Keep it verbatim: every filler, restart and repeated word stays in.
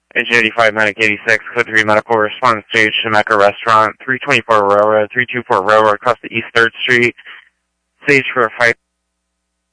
Engine eighty-five, Medic eighty-six, Code three Medical, respond stage, Shemeka Restaurant, three twenty-four Railroad, three two four Railroad, across the East third Street, stage for a fight.